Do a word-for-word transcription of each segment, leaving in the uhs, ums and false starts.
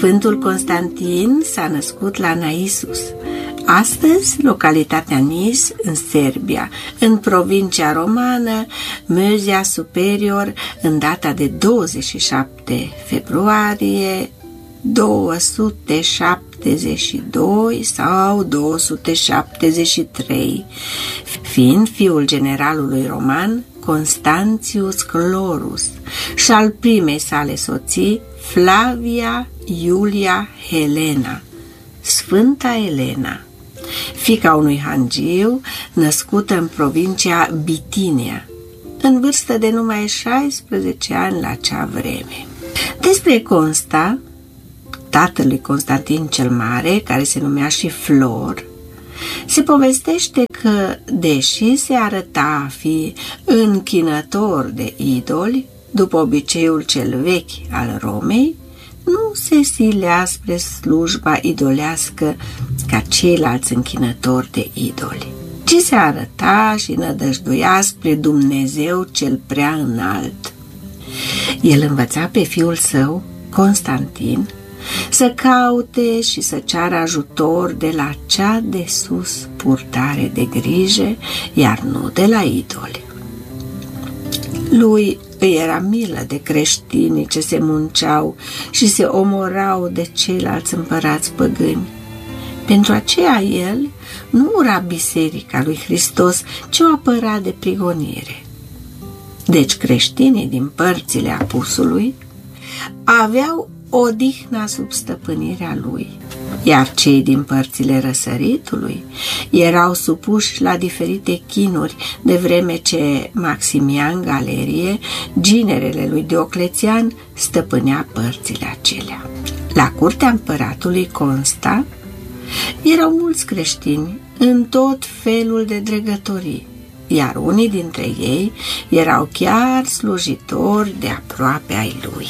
Sfântul Constantin s-a născut la Naissus, astăzi localitatea Nis, în Serbia, în provincia romană Mösia Superior, în data de douăzeci și șapte februarie două sute șaptezeci și doi sau două sute șaptezeci și trei, fiind fiul generalului roman Constantius Chlorus și al primei sale soții, Flavia Iulia Helena, Sfânta Elena, fiica unui hangiu născută în provincia Bitinia, în vârstă de numai șaisprezece ani la acea vreme. Despre Consta, tatălui Constantin cel Mare, care se numea și Flor, se povestește că, deși se arăta a fi închinător de idoli, după obiceiul cel vechi al Romei, nu se silea spre slujba idolească ca ceilalți închinători de idoli, ci se arăta și nădăjduia spre Dumnezeu cel prea înalt. El învăța pe fiul său, Constantin, să caute și să ceară ajutor de la cea de sus purtare de grijă, iar nu de la idoli. Lui îi era milă de creștinii ce se munceau și se omorau de ceilalți împărați păgâni. Pentru aceea el nu ura biserica lui Hristos, ci o apăra de prigonire. Deci creștinii din părțile apusului aveau odihna sub stăpânirea lui, iar cei din părțile răsăritului erau supuși la diferite chinuri, de vreme ce Maximian Galerie, ginerele lui Dioclețian, stăpânea părțile acelea. La curtea împăratului Consta erau mulți creștini în tot felul de dregătorii, iar unii dintre ei erau chiar slujitori de aproape ai lui.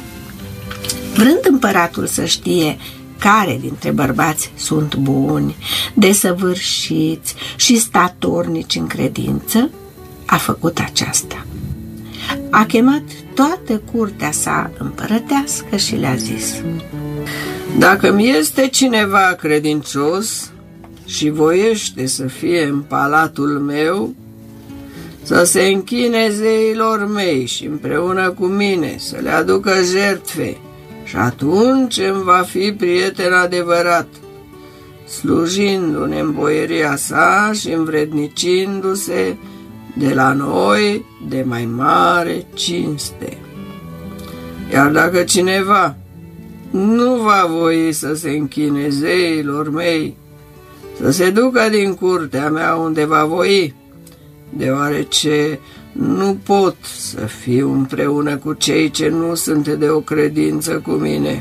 Vrând împăratul să știe care dintre bărbați sunt buni, desăvârșiți și statornici în credință, a făcut aceasta. A chemat toată curtea sa împărătească și le-a zis: Dacă mi este cineva credincios și voiește să fie în palatul meu, să se închine zeilor mei și împreună cu mine să le aducă jertfe, și atunci îmi va fi prieten adevărat, slujindu-ne în boieria sa și învrednicindu-se de la noi de mai mare cinste. Iar dacă cineva nu va voi să se închine zeilor mei, să se ducă din curtea mea unde va voi, deoarece nu pot să fiu împreună cu cei ce nu sunt de o credință cu mine.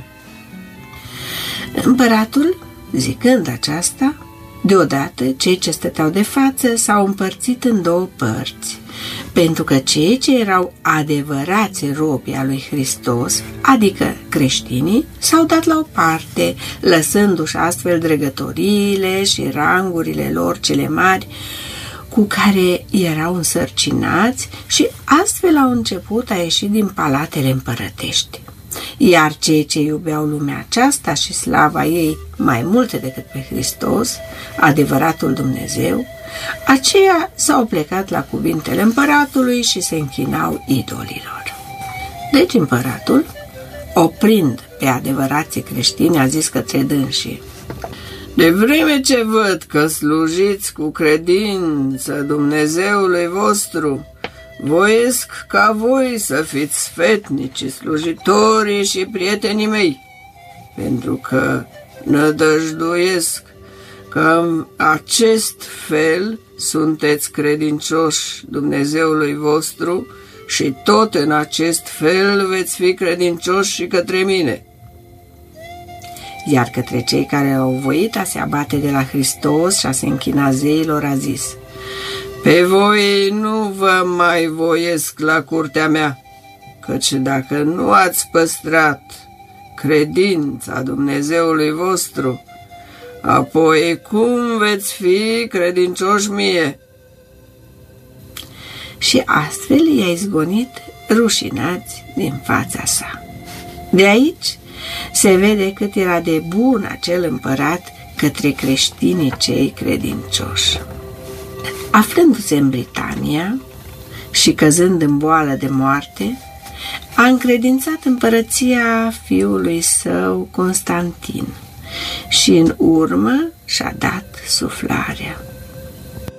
Împăratul, zicând aceasta, deodată cei ce stăteau de față s-au împărțit în două părți, pentru că cei ce erau adevărați robi al lui Hristos, adică creștinii, s-au dat la o parte, lăsându-și astfel dregătoriile și rangurile lor cele mari, cu care erau însărcinați, și astfel au început a ieși din palatele împărătești. Iar cei ce iubeau lumea aceasta și slava ei mai multe decât pe Hristos, adevăratul Dumnezeu, aceia s-au plecat la cuvintele împăratului și se închinau idolilor. Deci împăratul, oprind pe adevărații creștini, a zis către dânsii: De vreme ce văd că slujiți cu credință Dumnezeului vostru, voiesc ca voi să fiți sfetnici, slujitorii și prietenii mei, pentru că nădăjduiesc că în acest fel sunteți credincioși Dumnezeului vostru și tot în acest fel veți fi credincioși și către mine. Iar către cei care au voit a se abate de la Hristos și a se închina zeilor a zis: Pe voi nu vă mai voiesc la curtea mea, căci dacă nu ați păstrat credința Dumnezeului vostru, apoi cum veți fi credincioși mie? Și astfel i-a izgonit rușinați din fața sa. De aici Se vede cât era de bun acel împărat către creștinii cei credincioși. Aflându-se în Britania și căzând în boală de moarte, a încredințat împărăția fiului său Constantin și în urmă și-a dat suflarea.